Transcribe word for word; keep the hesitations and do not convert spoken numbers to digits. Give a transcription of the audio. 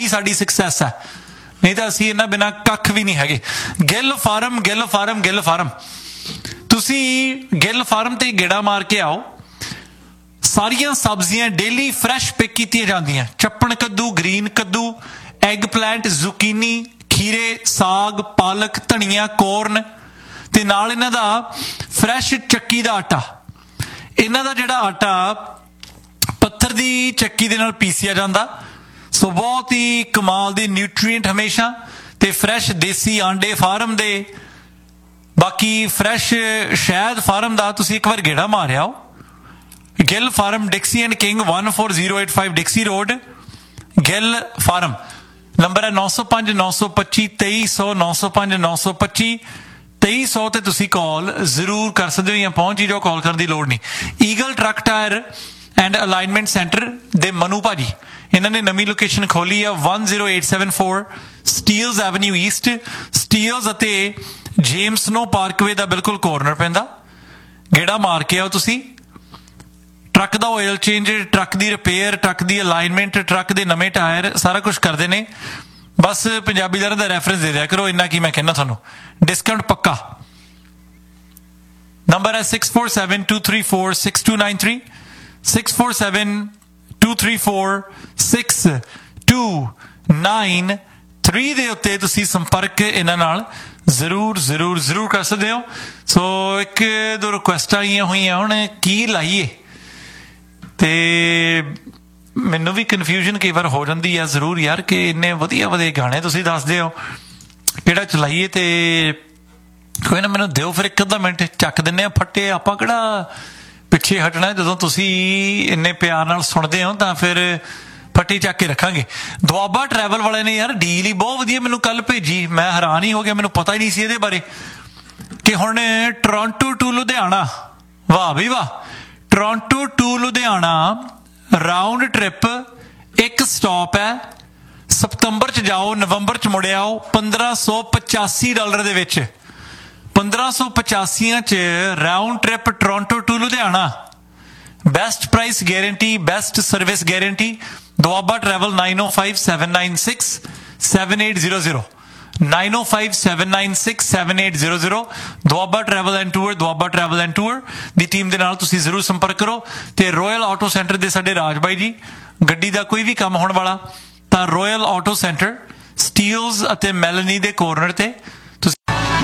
ਸਾਡੀ ਸਕਸੈਸ ਹੈ, ਨਹੀਂ ਤਾਂ ਅਸੀਂ ਇਹਨਾਂ ਬਿਨਾਂ ਕੱਖ ਵੀ ਨਹੀਂ ਹੈਗੇ। Gill farm Gill farm Gill farm ਤੁਸੀਂ ਗਿੱਲ ਫਾਰਮ ਤੇ ਗੇੜਾ ਮਾਰ ਕੇ ਆਓ। ਸਾਰੀਆਂ ਸਬਜ਼ੀਆਂ ਡੇਲੀ ਫਰੈਸ਼ ਪਿਕ ਕੀਤੀਆਂ ਜਾਂਦੀਆਂ। ਚੱਪਣ ਕੱਦੂ, ਗ੍ਰੀਨ ਕੱਦੂ, ਐਗ ਪਲਾਂਟ, ਜ਼ੁਕੀਨੀ, ਖੀਰੇ, ਸਾਗ, ਪਾਲਕ, ਧਨੀਆ, ਕੋਰਨ, ਤੇ ਨਾਲ ਇਹਨਾਂ ਦਾ ਫਰੈਸ਼ ਚੱਕੀ ਦਾ ਆਟਾ। ਇਹਨਾਂ ਦਾ ਜਿਹੜਾ ਆਟਾ ਪੱਥਰ ਦੀ ਚੱਕੀ ਦੇ ਨਾਲ ਪੀਸਿਆ ਜਾਂਦਾ, ਸੋ ਬਹੁਤ ਹੀ ਕਮਾਲ ਦੀ ਨਿਊਟਰੀਐਂਟ ਹਮੇਸ਼ਾ, ਤੇ ਫਰੈਸ਼ ਦੇਸੀ ਆਂਡੇ ਫਾਰਮ ਦੇ, ਬਾਕੀ ਫਰੈਸ਼ ਸ਼ਹਿਦ ਫਾਰਮ ਦਾ। ਤੁਸੀਂ ਇੱਕ ਵਾਰ ਗੇੜਾ ਮਾਰਿਆ ਹੋ। Gill farm, ਡਿਕਸੀ and king, one four zero eight five ਡਿਕਸੀ road, Gill farm. Number ਹੈ ਨੌ ਸੌ ਪੰਜ ਨੌ ਸੌ ਪੱਚੀ ਤੇਈ ਸੌ, ਨੌ ਸੌ ਪੰਜ ਨੌ ਸੌ ਪੱਚੀ ਤੇਈ ਸੌ ਤੇ ਤੁਸੀਂ ਕਾਲ ਜ਼ਰੂਰ ਕਰ ਸਕਦੇ ਹੋ, ਜਾਂ ਪਹੁੰਚ ਹੀ ਜਾਓ, ਕਾਲ ਕਰਨ ਦੀ ਲੋੜ ਨਹੀਂ। Eagle truck tyre and alignment centre ਦੇ ਮਨੂ ਭਾਜੀ, ਇਹਨਾਂ ਨੇ ਨਵੀਂ ਲੋਕੇਸ਼ਨ ਖੋਲੀ ਆ one zero eight seven four ਸਟੀਲਜ਼ avenue East. ਸਟੀਲਜ਼ ਅਤੇ ਜੇਮਸ ਨੋ ਪਾਰਕਵੇ ਦਾ ਬਿਲਕੁਲ ਕੋਰਨਰ ਪੈਂਦਾ। ਗੇੜਾ ਮਾਰ ਕੇ ਆਓ ਤੁਸੀਂ। ਟਰੱਕ ਦਾ ਆਇਲ ਚੇਂਜ, ਟਰੱਕ ਦੀ ਰਿਪੇਅਰ, ਟਰੱਕ ਦੀ ਅਲਾਈਨਮੈਂਟ, ਟਰੱਕ ਦੇ ਨਵੇਂ ਟਾਇਰ, ਸਾਰਾ ਕੁਝ ਕਰਦੇ ਨੇ। ਬਸ ਪੰਜਾਬੀਦਾਰਾਂ ਦਾ ਰੈਫਰੈਂਸ ਦੇ ਦਿਆ ਕਰੋ, ਇੰਨਾ ਕੀ ਮੈਂ ਕਹਿੰਦਾ ਤੁਹਾਨੂੰ, ਡਿਸਕਾਊਂਟ ਪੱਕਾ। ਨੰਬਰ ਹੈ six four seven two three four six two nine three, six four seven two three four six two nine three ਦੇ ਉੱਤੇ ਤੁਸੀਂ ਸੰਪਰਕ ਇਹਨਾਂ ਨਾਲ ਜ਼ਰੂਰ ਜ਼ਰੂਰ ਜ਼ਰੂਰ ਕਰ ਸਕਦੇ ਹੋ। ਸੋ ਇੱਕ ਦੋ ਰਿਕੁਐਸਟਾਂ ਆਈਆਂ ਹੋਈਆਂ, ਹੁਣ ਕੀ ਲਾਈਏ, ਤੇ ਮੈਨੂੰ ਵੀ ਕਨਫਿਊਜ਼ਨ ਕਈ ਵਾਰ ਹੋ ਜਾਂਦੀ ਆ ਜ਼ਰੂਰ ਯਾਰ, ਕਿ ਇੰਨੇ ਵਧੀਆ ਵਧੀਆ ਗਾਣੇ ਤੁਸੀਂ ਦੱਸਦੇ ਹੋ, ਕਿਹੜਾ ਚਲਾਈਏ। ਤੇ ਕੋਈ ਨਾ ਮੈਨੂੰ ਦਿਓ ਫਿਰ ਇੱਕ ਅੱਧਾ ਮਿੰਟ, ਚੱਕ ਦਿੰਦੇ ਆ ਫੱਟੇ। ਆਪਾਂ ਕਿਹੜਾ ਪਿੱਛੇ ਹਟਣਾ, ਜਦੋਂ ਤੁਸੀਂ ਇੰਨੇ ਪਿਆਰ ਨਾਲ ਸੁਣਦੇ ਹੋ ਤਾਂ ਫਿਰ ਫੱਟੀ ਚੱਕ ਕੇ ਰੱਖਾਂਗੇ। ਦੁਆਬਾ ਟਰੈਵਲ ਵਾਲੇ ਨੇ ਯਾਰ ਡੀਲ ਹੀ ਬਹੁਤ ਵਧੀਆ ਮੈਨੂੰ ਕੱਲ ਭੇਜੀ, ਮੈਂ ਹੈਰਾਨ ਹੀ ਹੋ ਗਿਆ, ਮੈਨੂੰ ਪਤਾ ਹੀ ਨਹੀਂ ਸੀ ਇਹਦੇ ਬਾਰੇ, ਕਿ ਹੁਣ ਟੋਰਾਂਟੋ ਟੂ ਲੁਧਿਆਣਾ, ਵਾਹ ਬਈ ਵਾਹ, Toronto to Ludhiana round trip, ਇੱਕ ਸਟਾਪ ਹੈ। ਸਤੰਬਰ 'ਚ ਜਾਓ, ਨਵੰਬਰ 'ਚ ਮੁੜ ਆਓ, ਪੰਦਰਾਂ ਸੌ ਪਚਾਸੀ ਡਾਲਰ ਦੇ ਵਿੱਚ। ਪੰਦਰਾਂ ਸੌ ਪਚਾਸੀਆਂ 'ਚ round trip Toronto to Ludhiana. Best price guarantee, best service guarantee. Doaba travel nine oh five seven nine six seven eight zero zero, nine oh five seven nine six seven eight zero zero। Doaba travel and tour, Doaba travel and tour the team ਦੇ ਨਾਲ ਤੁਸੀਂ ਜ਼ਰੂਰ ਸੰਪਰਕ ਕਰੋ। ਤੇ royal auto centre ਦੇ ਸਾਡੇ ਰਾਜ ਬਾਈ ਜੀ, ਗੱਡੀ ਦਾ ਕੋਈ ਵੀ ਕੰਮ ਹੋਣ ਵਾਲਾ ਤਾਂ ਰੋਇਲ ਆਟੋ ਸੈਂਟਰ, ਸਟੀਲਜ਼ ਅਤੇ ਮੈਲਨੀ ਦੇ ਕੋਰਨਰ ਤੇ